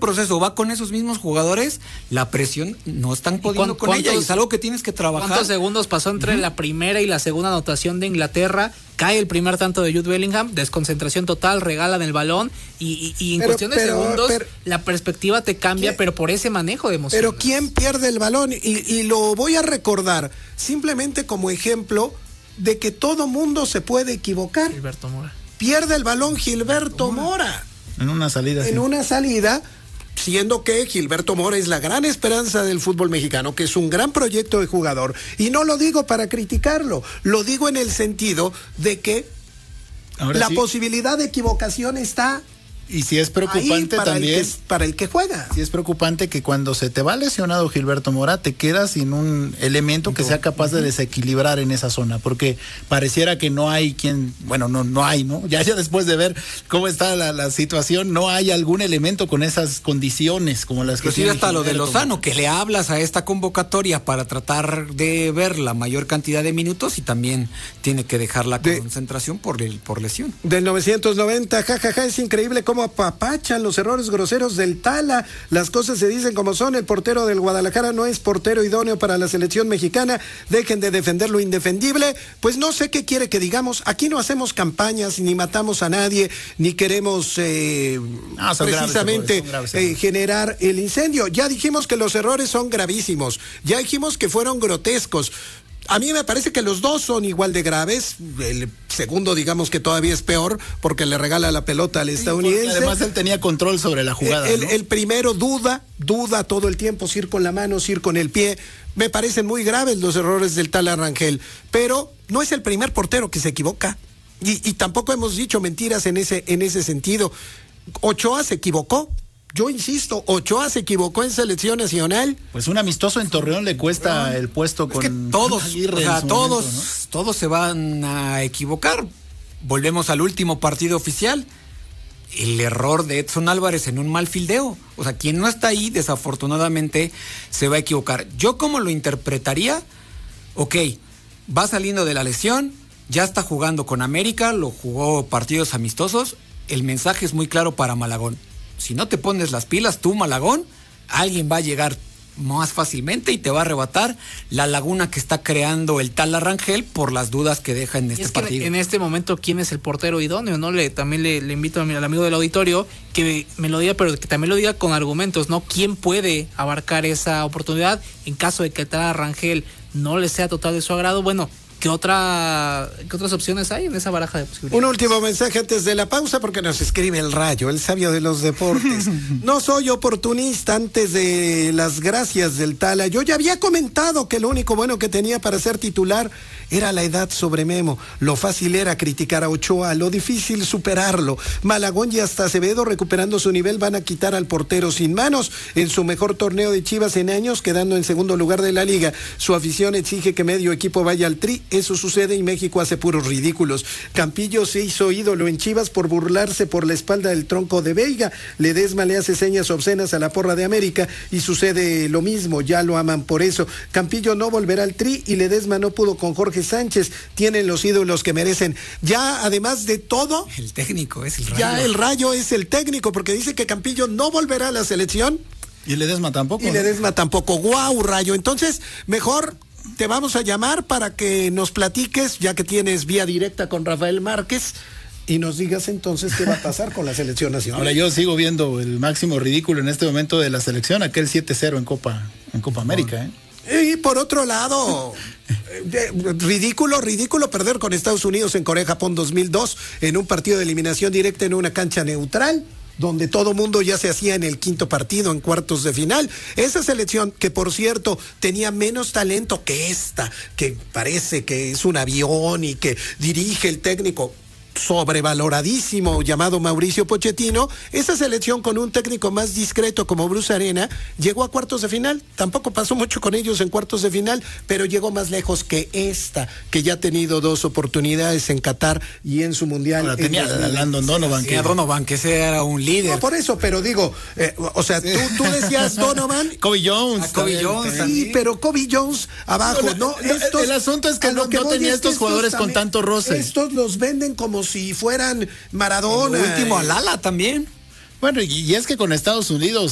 proceso va con esos mismos jugadores, la presión no están pudiendo con ella y es algo que tienes que trabajar. ¿Cuántos segundos pasó entre la primera y la segunda anotación de Inglaterra? Cae el primer tanto de Jude Bellingham, desconcentración total, regalan el balón y en cuestión de segundos la perspectiva te cambia, pero por ese manejo de emociones. Pero ¿quién pierde el balón? Y lo voy a recordar simplemente como ejemplo de que todo mundo se puede equivocar. Gilberto Mora. Pierde el balón Gilberto Mora. En una salida. En una salida, siendo que Gilberto Mora es la gran esperanza del fútbol mexicano, que es un gran proyecto de jugador. Y no lo digo para criticarlo, lo digo en el sentido de que la posibilidad de equivocación está. Y si es preocupante también para el que juega. Si es preocupante que cuando se te va lesionado Gilberto Mora, te quedas sin un elemento que sea capaz de desequilibrar en esa zona, porque pareciera que no hay quien, bueno, no hay, ¿no? Ya después de ver cómo está la situación, no hay algún elemento con esas condiciones como las que tiene. Hasta lo de Lozano, que le hablas a esta convocatoria para tratar de ver la mayor cantidad de minutos y también tiene que dejar la concentración por lesión. Del 990, jajaja, es increíble cómo apapachan los errores groseros del Tala. Las cosas se dicen como son. El portero del Guadalajara no es portero idóneo para la selección mexicana. Dejen de defender lo indefendible. Pues no sé qué quiere que digamos. Aquí no hacemos campañas, ni matamos a nadie, ni queremos precisamente graves, generar el incendio. Ya dijimos que los errores son gravísimos. Ya dijimos que fueron grotescos. A mí me parece que los dos son igual de graves. El segundo, digamos que todavía es peor, porque le regala la pelota al estadounidense. Además, él tenía control sobre la jugada. El primero duda todo el tiempo, si ir con la mano, si ir con el pie. Me parecen muy graves los errores del Tala Rangel, pero no es el primer portero que se equivoca. Y tampoco hemos dicho mentiras en ese sentido. Ochoa se equivocó. Yo insisto, Ochoa se equivocó en selección nacional. Pues un amistoso en Torreón le cuesta el puesto con... Es que todos se van a equivocar. Volvemos al último partido oficial. El error de Edson Álvarez en un mal fildeo. O sea, quien no está ahí, desafortunadamente, se va a equivocar. Yo como lo interpretaría, va saliendo de la lesión, ya está jugando con América, lo jugó partidos amistosos. El mensaje es muy claro para Malagón. Si no te pones las pilas, tú, Malagón, alguien va a llegar más fácilmente y te va a arrebatar la laguna que está creando el Tala Rangel por las dudas que deja en este partido. En este momento, ¿quién es el portero idóneo? ¿No? También le invito al amigo del auditorio que me lo diga, pero que también lo diga con argumentos, ¿no? ¿Quién puede abarcar esa oportunidad en caso de que el Tala Rangel no le sea total de su agrado? Bueno, ¿qué otras opciones hay en esa baraja de posibilidades? Un último mensaje antes de la pausa, porque nos escribe el Rayo, el sabio de los deportes. No soy oportunista antes de las gracias del Tala. Yo ya había comentado que lo único bueno que tenía para ser titular era la edad sobre Memo. Lo fácil era criticar a Ochoa, lo difícil superarlo. Malagón y hasta Acevedo, recuperando su nivel, van a quitar al portero sin manos en su mejor torneo de Chivas en años, quedando en segundo lugar de la liga. Su afición exige que medio equipo vaya al Tri. Eso sucede y México hace puros ridículos. Campillo se hizo ídolo en Chivas por burlarse por la espalda del tronco de Veiga. Ledesma le hace señas obscenas a la porra de América y sucede lo mismo, ya lo aman por eso. Campillo no volverá al Tri y Ledesma no pudo con Jorge Sánchez. Tienen los ídolos que merecen. Ya, además de todo, el técnico es el Rayo. Ya el Rayo es el técnico, porque dice que Campillo no volverá a la selección. Y Ledesma tampoco. Y Ledesma tampoco. ¡Guau, Rayo! Entonces, mejor te vamos a llamar para que nos platiques, ya que tienes vía directa con Rafael Márquez, y nos digas entonces qué va a pasar con la selección nacional. Ahora yo sigo viendo el máximo ridículo en este momento de la selección, aquel 7-0 en Copa América, Y por otro lado, ridículo perder con Estados Unidos en Corea-Japón 2002 en un partido de eliminación directa en una cancha neutral, donde todo mundo ya se hacía en el quinto partido, en cuartos de final. Esa selección, que por cierto tenía menos talento que esta, que parece que es un avión y que dirige el técnico sobrevaloradísimo llamado Mauricio Pochettino, esa selección con un técnico más discreto como Bruce Arena llegó a cuartos de final. Tampoco pasó mucho con ellos en cuartos de final, pero llegó más lejos que esta, que ya ha tenido 2 oportunidades en Qatar y en su mundial. Ahora tenía a Landon Donovan, que ese era un líder. No, por eso, pero digo, o sea, tú decías Donovan, Kobe Jones, sí, pero Kobe Jones abajo, el asunto es que no tenía estos jugadores con tanto roce. Estos los venden como si fueran Maradona. El último Alala también. Bueno, y es que con Estados Unidos